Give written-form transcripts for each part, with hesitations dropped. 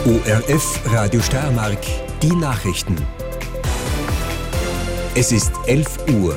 ORF Radio Steiermark, die Nachrichten. Es ist 11 Uhr.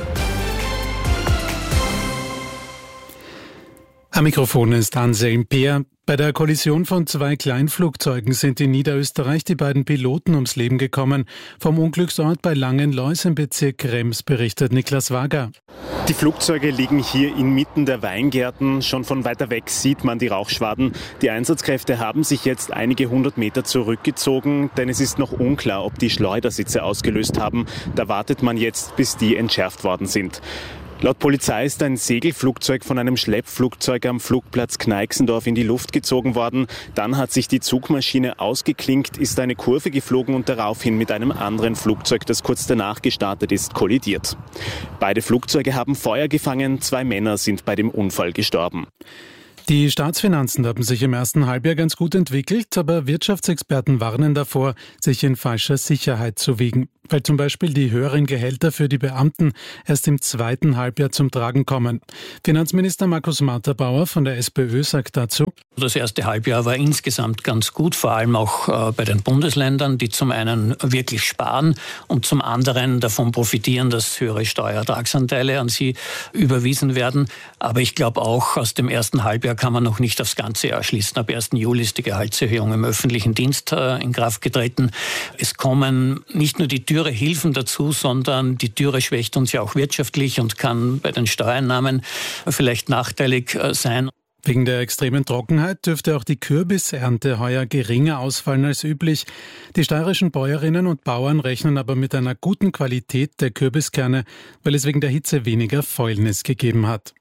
Am Mikrofon ist Anselm Peer. Bei der Kollision von 2 Kleinflugzeugen sind in Niederösterreich die beiden Piloten ums Leben gekommen. Vom Unglücksort bei Langenlois im Bezirk Krems berichtet Niklas Wager. Die Flugzeuge liegen hier inmitten der Weingärten. Schon von weiter weg sieht man die Rauchschwaden. Die Einsatzkräfte haben sich jetzt einige 100 Meter zurückgezogen, denn es ist noch unklar, ob die Schleudersitze ausgelöst haben. Da wartet man jetzt, bis die entschärft worden sind. Laut Polizei ist ein Segelflugzeug von einem Schleppflugzeug am Flugplatz Kneixendorf in die Luft gezogen worden. Dann hat sich die Zugmaschine ausgeklinkt, ist eine Kurve geflogen und daraufhin mit einem anderen Flugzeug, das kurz danach gestartet ist, kollidiert. Beide Flugzeuge haben Feuer gefangen, 2 Männer sind bei dem Unfall gestorben. Die Staatsfinanzen haben sich im ersten Halbjahr ganz gut entwickelt, aber Wirtschaftsexperten warnen davor, sich in falscher Sicherheit zu wiegen, weil zum Beispiel die höheren Gehälter für die Beamten erst im zweiten Halbjahr zum Tragen kommen. Finanzminister Markus Marterbauer von der SPÖ sagt dazu: Das erste Halbjahr war insgesamt ganz gut, vor allem auch bei den Bundesländern, die zum einen wirklich sparen und zum anderen davon profitieren, dass höhere Steuerertragsanteile an sie überwiesen werden. Aber ich glaube auch, aus dem ersten Halbjahr kann man noch nicht aufs ganze Jahr schließen. Ab 1. Juli ist die Gehaltserhöhung im öffentlichen Dienst in Kraft getreten. Es kommen nicht nur die teure Hilfen dazu, sondern die Türe schwächt uns ja auch wirtschaftlich und kann bei den Steuereinnahmen vielleicht nachteilig sein. Wegen der extremen Trockenheit dürfte auch die Kürbisernte heuer geringer ausfallen als üblich. Die steirischen Bäuerinnen und Bauern rechnen aber mit einer guten Qualität der Kürbiskerne, weil es wegen der Hitze weniger Fäulnis gegeben hat.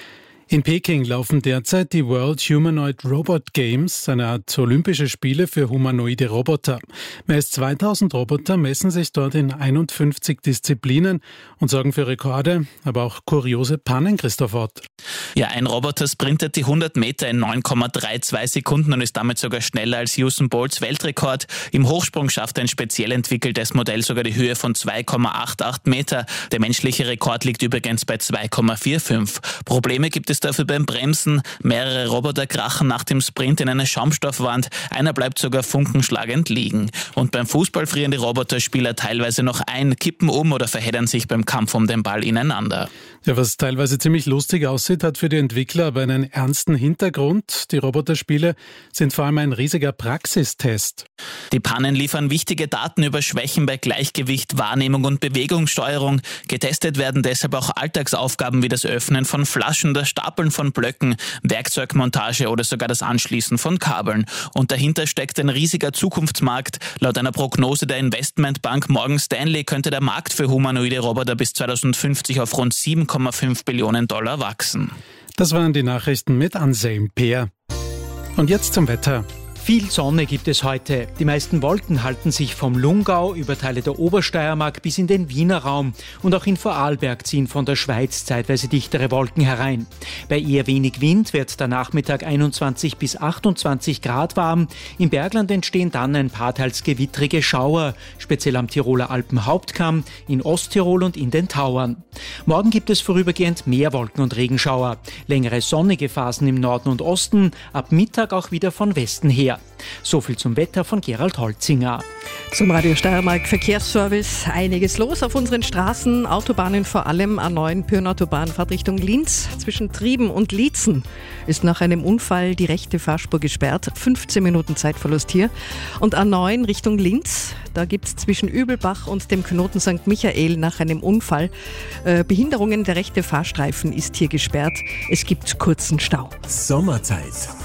In Peking laufen derzeit die World Humanoid Robot Games, eine Art olympische Spiele für humanoide Roboter. Mehr als 2000 Roboter messen sich dort in 51 Disziplinen und sorgen für Rekorde, aber auch kuriose Pannen, Christoph Ott. Ja, ein Roboter sprintet die 100 Meter in 9,32 Sekunden und ist damit sogar schneller als Usain Bolts Weltrekord. Im Hochsprung schafft ein speziell entwickeltes Modell sogar die Höhe von 2,88 Meter. Der menschliche Rekord liegt übrigens bei 2,45. Probleme gibt es dafür beim Bremsen. Mehrere Roboter krachen nach dem Sprint in eine Schaumstoffwand. Einer bleibt sogar funkenschlagend liegen. Und beim Fußball frieren die Roboterspieler teilweise noch ein, kippen um oder verheddern sich beim Kampf um den Ball ineinander. Ja, was teilweise ziemlich lustig aussieht, hat für die Entwickler aber einen ernsten Hintergrund. Die Roboterspiele sind vor allem ein riesiger Praxistest. Die Pannen liefern wichtige Daten über Schwächen bei Gleichgewicht, Wahrnehmung und Bewegungssteuerung. Getestet werden deshalb auch Alltagsaufgaben wie das Öffnen von Flaschen, das Stapeln von Blöcken, Werkzeugmontage oder sogar das Anschließen von Kabeln. Und dahinter steckt ein riesiger Zukunftsmarkt. Laut einer Prognose der Investmentbank Morgan Stanley könnte der Markt für humanoide Roboter bis 2050 auf rund 7,5 Billionen Dollar wachsen. Das waren die Nachrichten mit Anselm Peer. Und jetzt zum Wetter. Viel Sonne gibt es heute. Die meisten Wolken halten sich vom Lungau über Teile der Obersteiermark bis in den Wiener Raum. Und auch in Vorarlberg ziehen von der Schweiz zeitweise dichtere Wolken herein. Bei eher wenig Wind wird der Nachmittag 21 bis 28 Grad warm. Im Bergland entstehen dann ein paar teils gewittrige Schauer, speziell am Tiroler Alpenhauptkamm, in Osttirol und in den Tauern. Morgen gibt es vorübergehend mehr Wolken und Regenschauer. Längere sonnige Phasen im Norden und Osten, ab Mittag auch wieder von Westen her. So viel zum Wetter von Gerald Holzinger. Zum Radio Steiermark Verkehrsservice. Einiges los auf unseren Straßen, Autobahnen, vor allem A9 Pyhrn-Autobahn, fahrt Richtung Linz. Zwischen Trieben und Liezen ist nach einem Unfall die rechte Fahrspur gesperrt. 15 Minuten Zeitverlust hier. Und A9 Richtung Linz, da gibt es zwischen Übelbach und dem Knoten St. Michael nach einem Unfall Behinderungen. Der rechte Fahrstreifen ist hier gesperrt. Es gibt kurzen Stau. Sommerzeit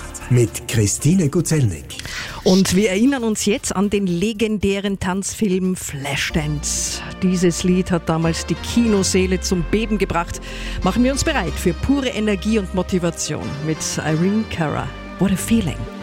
mit Christine Guzelnik. Und wir erinnern uns jetzt an den legendären Tanzfilm Flashdance. Dieses Lied hat damals die Kinoseele zum Beben gebracht. Machen wir uns bereit für pure Energie und Motivation mit Irene Cara. What a feeling.